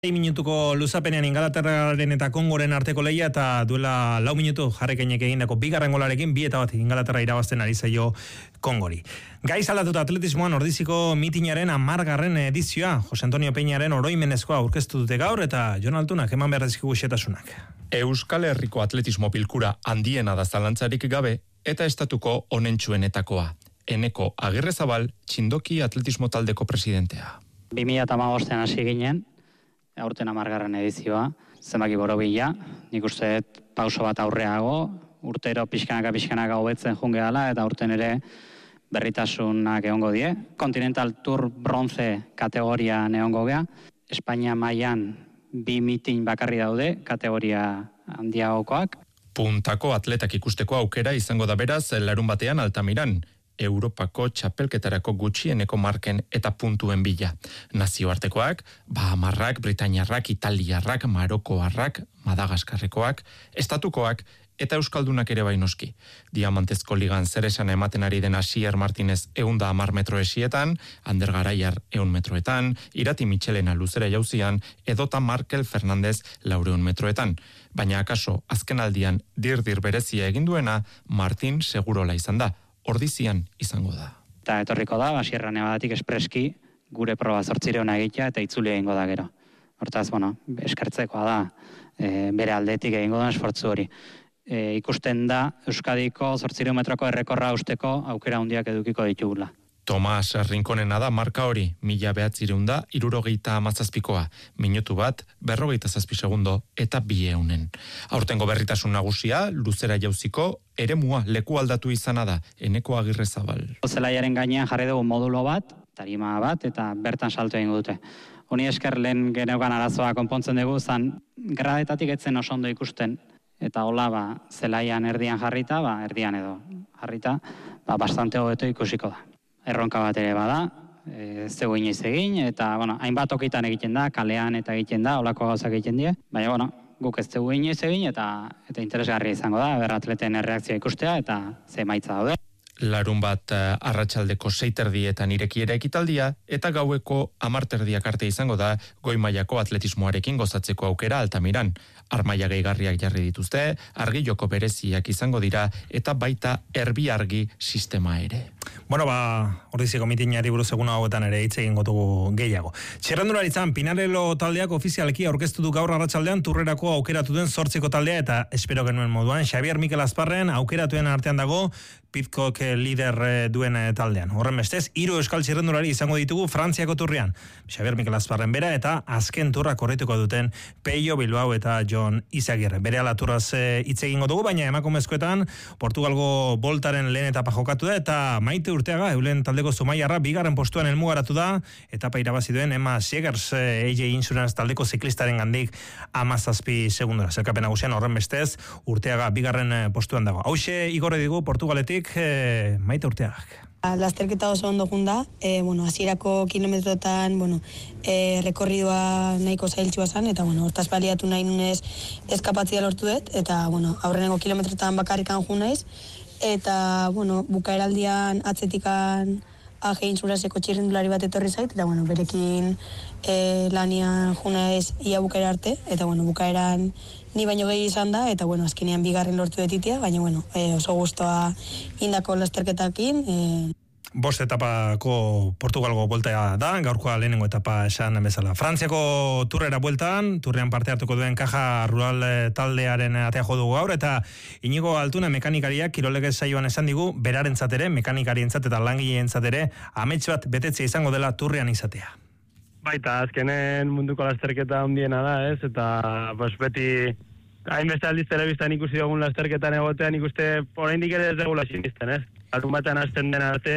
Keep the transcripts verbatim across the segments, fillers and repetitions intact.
Minutuko luzapenean Ingalaterraren eta Kongoren arteko lehia eta duela lau minutu jarrekeinek egindako bigarren golarekin bi eta bat Ingalaterra irabazten ari zaio Kongori. Gaiz aldatuta atletismoan ordiziko mitinaren hamargarren edizioa Jose Antonio Peñaren oroimenezkoa aurkeztu dute gaur eta Jon Altunak eman behar dizkigu xehetasunak. Euskal Herriko atletismo bilkura handiena da zalantzarik gabe eta estatuko onentsuenetakoa. Eneko Agirrezabal Txindoki atletismo taldeko presidentea. bi mila hamabostean hasi ginen, aurten hamargarren edizioa, zenbaki borobila, nik uste pauso bat aurreago, urtero pixkanaka pixkanaka hobetzen junge dela, eta aurten ere berritasunak egongo die. Continental Tour bronze kategoria egongo gea, Espainia mailan bi mitin bakarri daude, kategoria handiagokoak. Puntako atletak ikusteko aukera izango da beraz larun batean Altamiran, Europako txapelketarako gutxieneko marken eta puntuen bila. Nazioartekoak, Bahamarrak, Britainiarrak, Italiarrak, Marokoarrak, Madagaskarrekoak, Estatukoak eta Euskaldunak ere bainoski. Diamantezko ligan zer esan ematen ari den Asier Martinez eunda hamar metro esietan, Ander Garaiar eun metroetan, Irati Michelena luzera jauzian, edota Markel Fernandez laureun metroetan. Baina akaso, azken aldian dir-dir berezia egin duena, Martin segurola izan da. Ordizian izango da. Eta etorriko da, Sierra Nevadatik espreski gure proba zortzireuna egitea eta itzuli egingo da gero. Hortaz, bueno, eskertzekoa da, e, bere aldetik egingo da esfortzu hori. E, ikusten da, Euskadiko zortzireun metroko errekorra usteko aukera handiak edukiko ditugula. Tomas Rinkonena da marka hori, mila behatzireunda, irurogeita amazazpikoa, minutu bat, berrogeita zazpi segundo eta bi eunen. Aurtengo berritasun nagusia, luzera jauziko, eremua leku aldatu izana da, Eneko Agirrezabal. Zelaiaren gainean jarri dugu modulo bat, tarima bat, eta bertan salto egingo dute. Honi esker lehen geneukan arazoa konpontzen dugu, zan gradetatik etzen oso ondo ikusten, eta hola, ba, zelaian erdian jarrita, ba, erdian edo jarrita, ba, bastante hobeto ikusiko da. Erronka bat ere bada, ez dugu inoiz egin, eta bueno, hainbat okitan egiten da, kalean eta egiten da, olako gauzak egiten die, baina bueno, guk ez dugu inoiz egin eta eta interesgarria izango da, ber atleten erreakzioa ikustea eta ze emaitza daude. Larun bat arratsaldeko seiterdietan irekiera ekitaldia eta gaueko hamarterdiak arte izango da goi mailako atletismoarekin gozatzeko aukera Altamiran. Armaia gehigarriak jarri dituzte, argi joko bereziak izango dira eta baita erbi argi sistema ere. Bueno, ba, ordiziko mitinari buruz egun hauetan ere hitz egingo dugu gehiago. Txirrendularitzan, Pinarello taldeak ofizialki aurkeztu du gaur arratsaldean turrerako aukeratu den zortziko taldea eta espero genuen moduan Xabier Mikel Azparren aukeratuen artean dago Pitcock lider duen taldean. Horren bestez, hiru euskal txirrendulari izango ditugu Frantziako turrian. Xabier Mikel Azparren bera eta azken turra korrituko duten Peio Bilbao eta Jon Izagirre. Bere ala turraz hitz egingo dugu, baina emakumezkoetan Portugalgo boltaren lehen etapa jokatu da eta Maite Urteaga, eulen taldeko Zumaiarra bigarren postuan helmugaratu da, etapa irabazi duen Emma Siegers A J Insurance taldeko ziklistaren gandik hamazazpi segundora. Zerkapen nagusian horren bestez, Urteaga bigarren postuan dago. Hauxe igorre digu Portugaletik eh, Maite Urteagak. Lasterketa oso ondo junda, e, bueno, hasierako kilometrotan, bueno, e, rekorridua nahiko zailtsua zen, eta, bueno, hortaz baliatu nahi nunez eskapatzia lortu dut, eta, bueno, aurreneko kilometrotan bakarrikan ju naiz, eta, bueno, bukaeraldian atzetikan A G Insuraseko txirrindulari bat etorri zait, eta, bueno, berekin e, lanian ju naiz ia bukaera arte, eta, bueno, bukaeran ni baino gehi izan da, eta, bueno, azkenean bigarren lortu detitia, baina, bueno, e, oso gustoa indako lasterketakin. E... Bost etapako Portugalgo buelta da, gaurkoa lehenengo etapa esan bezala. Frantziako turrera bueltan, turrean parte hartuko duen Caja Rural taldearen atea jo dugu gaur, eta Inigo Altuna mekanikariak kirolegez saioan esan digu, berarentzat ere, mekanikarientzat eta langileentzat ere, amets bat betetzea izango dela turrean izatea. Baita, azkenen munduko lasterketa handiena da, ez? Eta, pues, beti, hainbeste aldiz telebistan ikusi dugun lasterketan egotean, ikuste, oraindik ere ez degula sinisten, ez? Larun batean hasten den arte,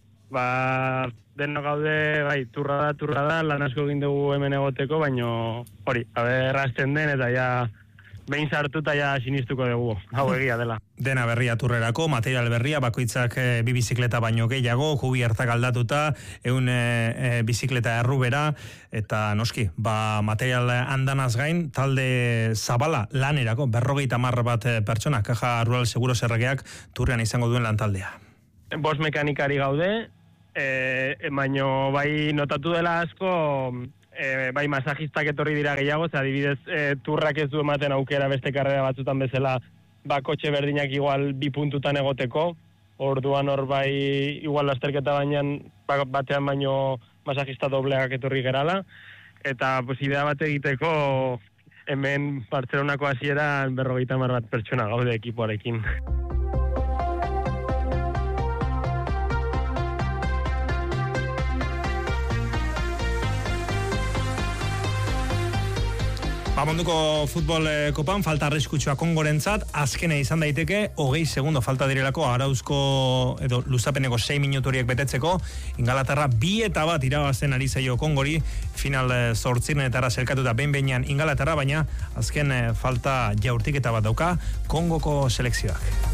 ba, denok gaude, bai, turra da, turra da, lan asko egin dugu hemen egoteko, baino, hori, aber hasten den, eta ja, behin sartu eta ja sinistuko dugu, hau egia dela. Dena berria turrerako, material berria, bakoitzak e, bi bizikleta baino gehiago, jubi hartak aldatuta, eun e, e, bizikleta errubera, eta noski, ba, material handanaz gain, talde zabala lanerako, berrogeita hamar bat pertsona, Caja Rural Seguros erregeak turrean izango duen lantaldea. Bost mekanikari gaude, e, baino bai notatu dela asko, e, bai masajistak etorri dira gehiago, ze adibidez e, turrak ez du ematen aukera beste karrera batzutan bezala, ba kotxe berdinak igual bi puntutan egoteko, orduan hor bai igual lasterketa bainan, batean baino masajista dobleak etorri gerala, eta pues, idea bat egiteko hemen Bartzelonako hasieran berrogeita hamar bat pertsona gaude ekipoarekin. Ba, munduko futbol eh, kopan falta arriskutsua Kongorentzat, azkene izan daiteke, hogei segundo falta direlako arauzko edo luzapeneko sei minutoriek betetzeko, Ingalaterra bi eta bat irabazten ari zaio Kongori, final eh, zortzinetara zelkatuta behin-behinean Ingalaterra, baina azken eh, falta jaurtik eta bat dauka Kongoko selekzioak.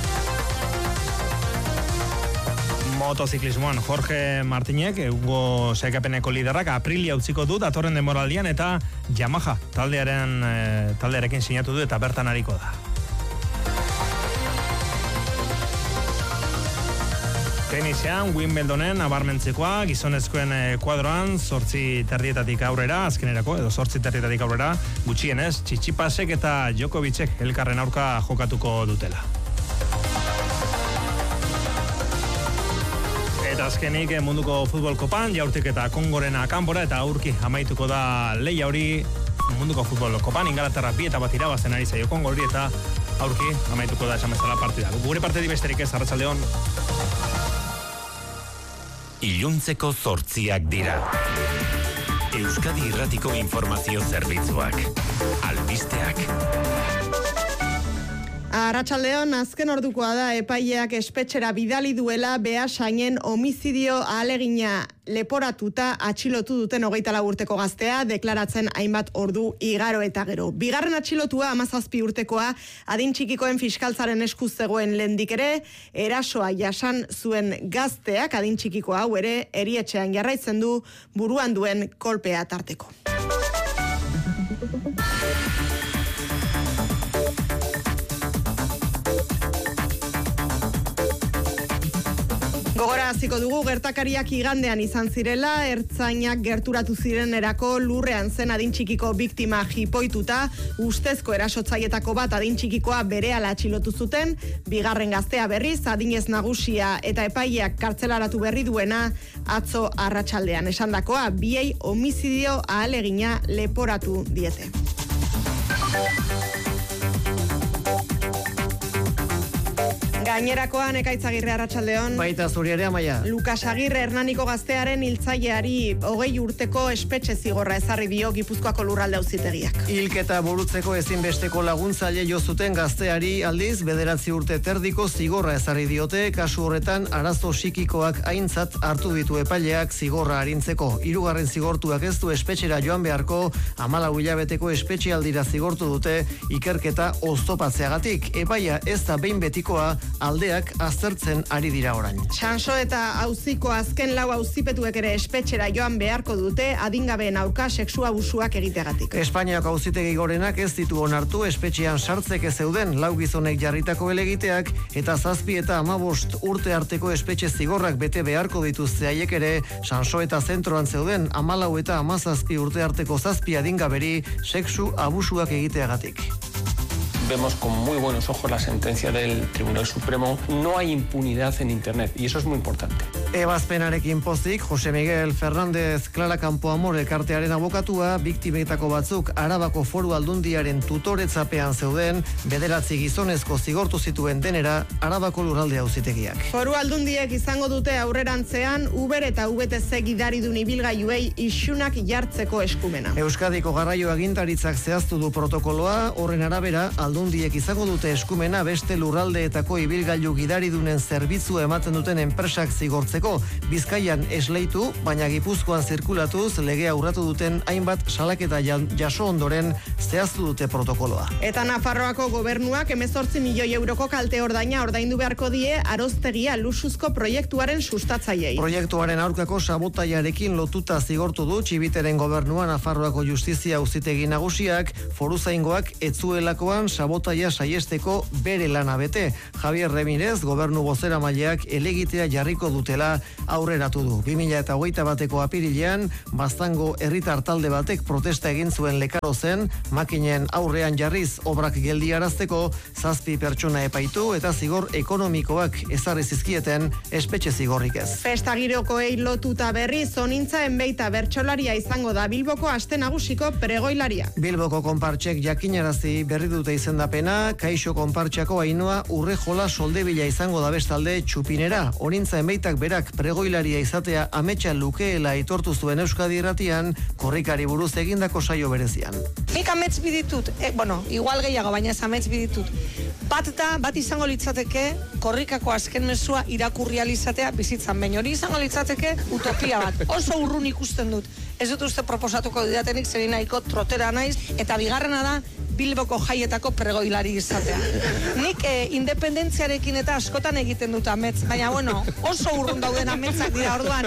Motoziklismoan Jorge Martinek, egungo sailkapeneko liderrak, aprilia utziko du datorren denboraldian eta Yamaha taldearen e, taldearekin sinatu du eta bertan ariko da. Tenisean, Wimbledonen abarmentzekoa, gizonezkoen kuadroan, zortzi terdietatik aurrera, azkenerako, edo zortzi terdietatik aurrera, gutxienez, Tsitsipasek eta Djokovicek elkarren aurka jokatuko dutela. Eta azkenik munduko futbol kopan, jaurtik eta Kongorena kanpora eta aurki amaituko da leia hori munduko futbol kopan, Ingalaterra bi eta bat irabazten ari zaio Kongori eta aurki amaituko da esan bezala partida. Gure parte besterik ez, arratsaldeon. Iluntzeko zortziak dira. Euskadi Irratiko informazio zerbitzuak. Albisteak. Arratsaldeon, azken ordukoa da epaileak espetxera bidali duela Beasainen homizidio ahalegina leporatuta atxilotu duten hogeita lau urteko gaztea, deklaratzen hainbat ordu igaro eta gero. Bigarren atxilotua hamazazpi urtekoa adin txikikoen fiskaltzaren esku zegoen lehendik ere, erasoa jasan zuen gazteak adin txikiko hau ere erietxean jarraitzen du buruan duen kolpea tarteko. Gogora hasiko dugu, gertakariak igandean izan zirela, ertzainak gerturatu zirenerako lurrean zen adin txikiko biktima jipoituta, ustezko erasotzaietako bat adin txikikoa berehala atxilotu zuten, bigarren gaztea berriz, adinez nagusia eta epaileak kartzelaratu berri duena atzo arratsaldean. Esandakoa, biei homizidio ahalegina leporatu diete. Gainerakoan Ekaitz Agirre, arratsaldeon. Baita zuri ere, Amaia. Lukas Agirre Hernaniko gaztearen hiltzaileari hogei urteko espetxe zigorra ezarri dio Gipuzkoako lurralde auzitegiak. Hilketa burutzeko ezinbesteko laguntzaile jo zuten gazteari aldiz bederatzi urte terdiko zigorra ezarri diote, kasu horretan arazo psikikoak aintzat hartu ditu epaileak zigorra arintzeko. Hirugarren zigortuak ez du espetxera joan beharko, hamalau hilabeteko espetxealdira zigortu dute ikerketa oztopatzeagatik. Epaia ez da behin betikoa, aldeak aztertzen ari dira orain. Sanso eta auziko azken lau auzipetuek ere espetxera joan beharko dute adingabeen aurka sexu abusuak egiteagatik. Espainiako auzitegi gorenak ez ditu onartu espetxean sartzeke zeuden lau gizonek jarritako helegiteak eta zazpi eta hamabost urte arteko espetxe zigorrak bete beharko dituzte haiek ere, Sanso eta zentroan zeuden hamalau eta hamazazpi urte arteko zazpi adingaberi sexu abusuak egiteagatik. Vemos con muy buenos ojos la sentencia del Tribunal Supremo. No hay impunidad en Internet y eso es muy importante. Ebazpenarekin pozik, Jose Miguel Fernández Clara Campoamor elkartearen abokatua, biktimetako batzuk Arabako Foru Aldundiaren tutoretzapean zeuden, bederatzi gizonezko zigortu zituen denera Arabako lurralde auzitegiak. Foru Aldundiek izango dute aurrerantzean Uber eta U B T C gidaridun ibilgailuei isunak jartzeko eskumena. Euskadiko garraio agintaritzak zehaztu du protokoloa, horren arabera Aldundiek izango dute eskumena beste lurraldeetako ibilgailu gidaridunen zerbitzua ematen duten enpresak zigortzeko. Bizkaian esleitu, baina Gipuzkoan zirkulatuz legea urratu duten hainbat salaketa jaso ondoren zehaztu dute protokoloa. Eta Nafarroako gobernuak hemezortzi milioi euroko kalte ordaina ordaindu beharko die Aroztegia luxuzko proiektuaren sustatzaileei. Proiektuaren aurkako sabotaiarekin lotuta zigortu du Txibiteren gobernua Nafarroako justizia auzitegi nagusiak, foruzaingoak etzuelakoan sabotaiarekin sabotaia saiesteko bere lana bete. Javier Remirez, gobernu bozeramaileak elegitea jarriko dutela aurreratu du. bi mila hogeita bateko apirilean, Baztango herritar talde batek protesta egin zuen Lekaro zen, makinen aurrean jarriz obrak geldiarazteko, zazpi pertsona epaitu eta zigor ekonomikoak ezarri zizkieten espetxe zigorrik ez. Festa girokoei lotuta berri, zonintza enbeita bertsolaria izango da Bilboko aste nagusiko pregoilaria. Bilboko konpartxek jakinarazi berri dute izendapena, Kaixo konpartxako Ainhoa Urrejola soldebila izango da bestalde txupinera. Onintza enbeitak berak pregoilaria izatea ametsa lukeela aitortu zuen Euskadi Irratian, korrikari buruz egindako saio berezian. Nik amets biditut, eh, bueno, igual gehiago, baina ez amets biditut. Bat da, bat izango litzateke, korrikako azken mezua irakurri alizatea bizitzan baino. Hori izango litzateke utopia bat. Oso urrun ikusten dut. Ez dut uste proposatuko didatenik, zeri nahiko trotera naiz, eta bigarrena da, Bilboko jaietako pregoilari izatea. Nik eh, independentziarekin eta askotan egiten dut amets, baina bueno, oso urrun dauden ametsak dira orduan.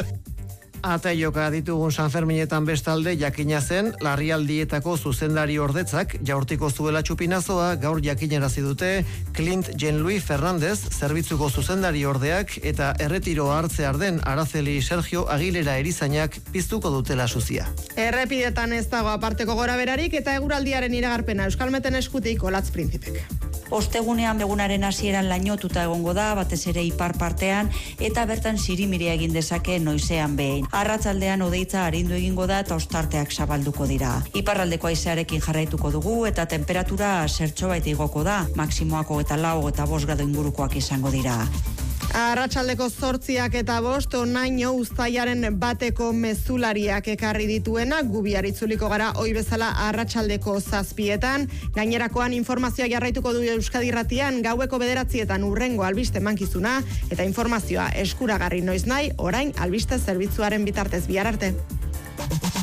Ataioka ditugun Sanferminetan bestalde jakina zen larrialdietako zuzendari ordetzak jaurtiko zuela txupinazoa gaur jakinarazi dute Clint Jean-Louis Fernandez zerbitzuko zuzendari ordeak eta erretiroa hartzear den Araceli Sergio Aguilera erizainak piztuko dutela suzia. Errepidetan ez dago aparteko gora berarik eta eguraldiaren iragarpena Euskalmeten eskutik Olatz Printzipek. Ostegunean begunaren hasieran lainotuta egongo da, batez ere ipar partean, eta bertan sirimiria egin dezake noizean behin. Arratzaldean odeitza arindu egingo da eta ostarteak zabalduko dira. Iparraldeko haizearekin jarraituko dugu eta temperatura zertxobait igoko da, maksimoako eta lau eta bost grado ingurukoak izango dira. Arratsaldeko zortziak eta bost onaino uztailaren bateko mezulariak ekarri dituena, gubiar itzuliko gara oi bezala arratsaldeko zazpietan, gainerakoan informazioa jarraituko du Euskadi Irratian gaueko bederatzietan urrengo albiste mankizuna eta informazioa eskuragarri noiz nahi, orain albiste zerbitzuaren bitartez bihar arte.